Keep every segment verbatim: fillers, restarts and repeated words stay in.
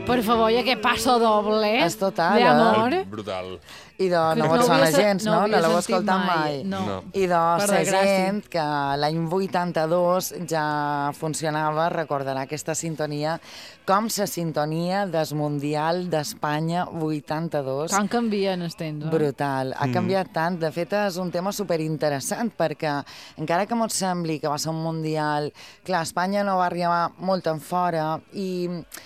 Per favor, i aquest passo doble És total, de amor. eh? Brutal. I de, no No vos ho sona havia se- gens, no no? ho No havia l'heu sentit escoltat mai, mai. no. No. I de Per la desgràcia. gent que l'any vuitanta-dos ja funcionava, recordarà aquesta sintonia, com la sintonia del Mundial d'Espanya vuitanta-dos. Com canvien els temps, eh? Brutal. Ha canviat tant. De fet, és un tema superinteressant perquè, encara que mos sembli que va ser un Mundial... Clar, Espanya no va arribar molt en fora i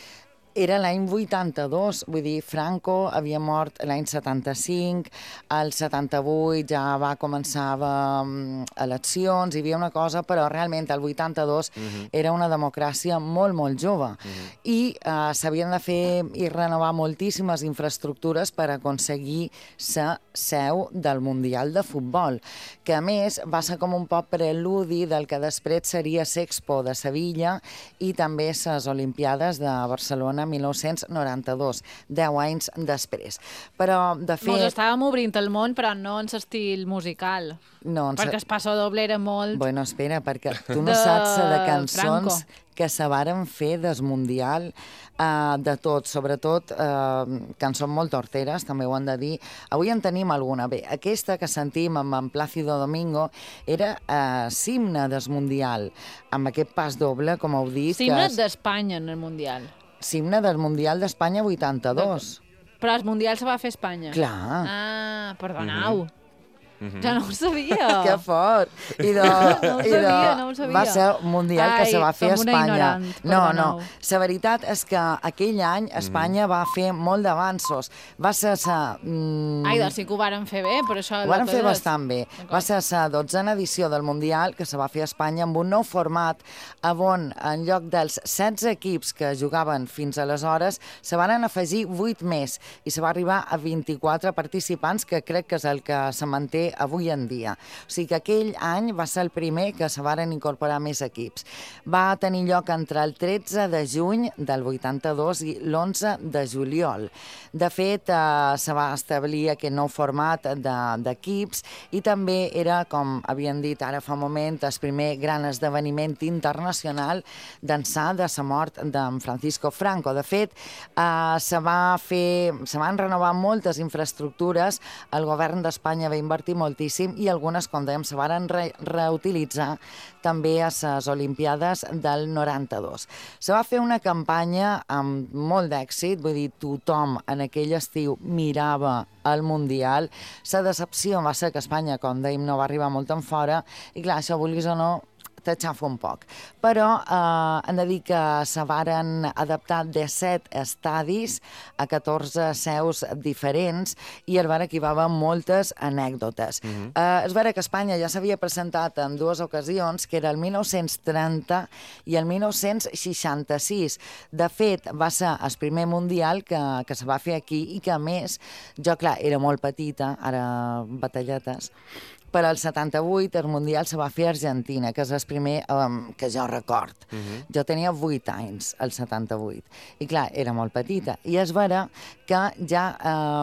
era l'any vuitanta-dos, vull dir, Franco havia mort l'any setanta-cinc, el setanta-vuit ja va començar um, eleccions, hi havia una cosa, però realment el vuitanta-dos uh-huh. era una democràcia molt, molt jove. Uh-huh. I uh, s'havien de fer i renovar moltíssimes infraestructures per aconseguir ser seu del Mundial de Futbol, que a més va ser com un poc preludi del que després seria l'Expo de Sevilla i també les Olimpiades de Barcelona mil nou-cents noranta-dos, deu anys després. Però, de fet... Mos estàvem obrint el món, però no en l'estil musical. No, en perquè el passo doble era molt... Bueno, espera, perquè tu no de saps de cançons Franco. que se varen fer des Mundial, uh, de tot, sobretot uh, cançons molt torteres, també ho han de dir. Avui en tenim alguna. Bé, aquesta que sentim amb en Plácido Domingo era uh, l'himne des Mundial, amb aquest pas doble, com heu dit. L'himne és... d'Espanya en el Mundial. L'himne del Mundial d'Espanya vuitanta-dos. Però el Mundial se va fer a Espanya. Clar. Ah, perdonau. Mm-hmm. Mm-hmm. Ja no ho sabia. Que fort! I de, No ho i de, sabia, no ho sabia. Va ser un mundial Ai, que se va fer a som una Espanya. ignorant, No, no. perdoneu. La veritat és que aquell any Espanya va fer molt d'avanços. Va ser la... Mm, Ai, doncs sí que ho varen fer bé, per això... ho van fer l'altre bastant bé. Va ser la dotzena edició del Mundial que se va fer a Espanya amb un nou format on, en lloc dels setze equips que jugaven fins aleshores, se van afegir vuit més i se va arribar a vint-i-quatre participants, que crec que és el que se manté avui en dia. O sigui que aquell any va ser el primer que se varen incorporar més equips. Va tenir lloc entre el tretze de juny del vuitanta-dos i l'onze de juliol. De fet, eh, se va establir aquest nou format d'equips i també era, com havien dit ara fa un moment, el primer gran esdeveniment internacional d'ençà de la mort d'en Francisco Franco. De fet, eh, se va fer, se van renovar moltes infraestructures, el govern d'Espanya va invertir moltíssim i algunes, com dèiem, se van re reutilitzar també a les Olimpiades del noranta-dos. Se va fer una campanya amb molt d'èxit, vull dir, tothom en aquell estiu mirava el Mundial. La decepció va ser que Espanya, com dèiem, no va arribar molt en fora i clar, això vulguis o no, t'aixafa un poc. Però eh, hem de dir que se varen adaptar disset estadis a catorze seus diferents i el bar equivava moltes anècdotes. Uh -huh. eh, és vera que Espanya ja s'havia presentat en dues ocasions, que era el mil nou-cents trenta i el mil nou-cents seixanta-sis. De fet, va ser el primer mundial que, que se va fer aquí i que, a més, jo, clar, era molt petita, ara batalletes, però el setanta-vuit el Mundial se va fer a Argentina, que és el primer um, que jo record. Uh -huh. Jo tenia vuit anys, el setanta-vuit. I clar, era molt petita. I és vera que ja...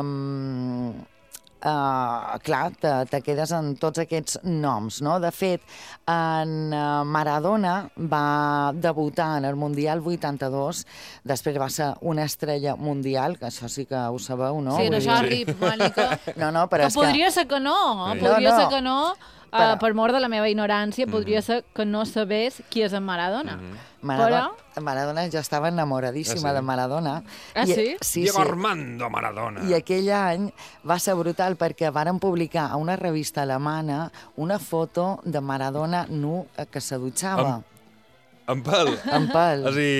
Um, Uh, clar, te, te quedes en tots aquests noms, no? De fet, en uh, Maradona va debutar en el Mundial vuitanta-dos, després va ser una estrella mundial, que això sí que ho sabeu, no? Sí, Vull això dir... rip, Mònica. No, no, però que és podria que... ser que no, Sí. podria No, no. ser que no, uh, Però- per mort de la meva ignorància, podria Mhm. ser que no sabés qui és en Maradona. Mhm. Maradona, Maradona, jo estava enamoradíssima Ah, sí? de Maradona. Ah, I, sí? Sí, Diego sí. Armando Maradona. I aquell any va ser brutal perquè varen publicar a una revista alemana una foto de Maradona nu eh, que se dutxava. En pèl. En pèl. És a dir,